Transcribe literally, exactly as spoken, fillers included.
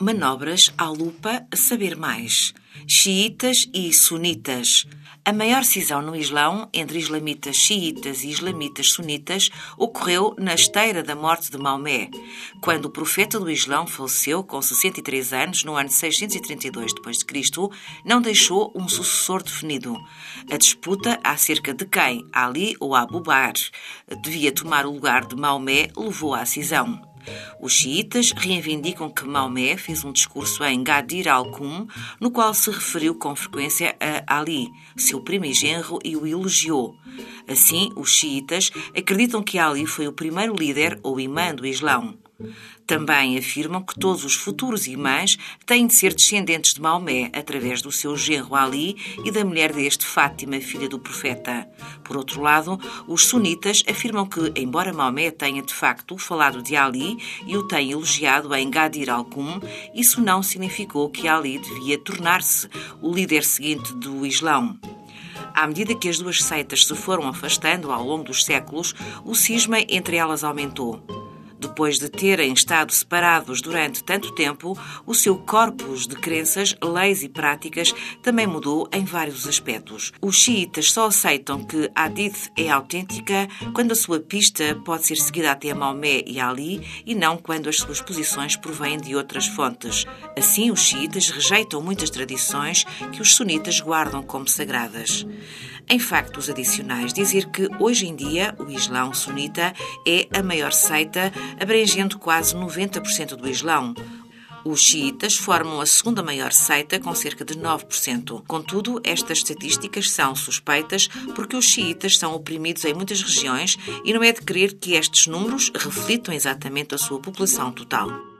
Manobras à lupa a saber mais. Xiitas e sunitas. A maior cisão no Islão entre islamitas xiitas e islamitas sunitas ocorreu na esteira da morte de Maomé, quando o profeta do Islão faleceu com sessenta e três anos no ano seiscentos e trinta e dois depois de Cristo, não deixou um sucessor definido. A disputa acerca de quem, Ali ou Abu Bakr, devia tomar o lugar de Maomé levou à cisão. Os xiitas reivindicam que Maomé fez um discurso em Ghadir al-Qum, no qual se referiu com frequência a Ali, seu primo-genro, e o elogiou. Assim, os xiitas acreditam que Ali foi o primeiro líder ou imã do Islão. Também afirmam que todos os futuros imãs têm de ser descendentes de Maomé através do seu genro Ali e da mulher deste, Fátima, filha do profeta. Por outro lado, os sunitas afirmam que, embora Maomé tenha de facto falado de Ali e o tenha elogiado em Ghadir al-Qum, isso não significou que Ali devia tornar-se o líder seguinte do Islão. À medida que as duas seitas se foram afastando ao longo dos séculos, o cisma entre elas aumentou. Depois de terem estado separados durante tanto tempo, o seu corpus de crenças, leis e práticas também mudou em vários aspectos. Os xiitas só aceitam que a hadith é autêntica quando a sua pista pode ser seguida até Maomé e Ali e não quando as suas posições provêm de outras fontes. Assim, os xiitas rejeitam muitas tradições que os sunitas guardam como sagradas. Em factos adicionais, dizer que hoje em dia o Islão sunita é a maior seita, abrangendo quase noventa por cento do Islão. Os xiitas formam a segunda maior seita, com cerca de nove por cento. Contudo, estas estatísticas são suspeitas porque os xiitas são oprimidos em muitas regiões e não é de crer que estes números reflitam exatamente a sua população total.